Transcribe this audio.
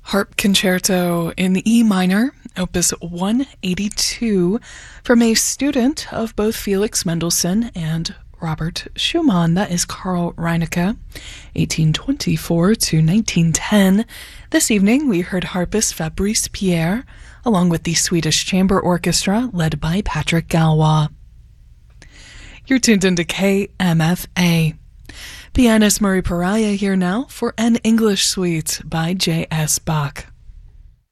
Harp Concerto in E minor, Opus 182, from a student of both Felix Mendelssohn and Robert Schumann. That is Carl Reinecke, 1824 to 1910. This evening we heard harpist Fabrice Pierre, along with the Swedish Chamber Orchestra led by Patrick Galois. You're tuned into KMFA. Pianist Murray Pariah here now for An English Suite by J.S. Bach.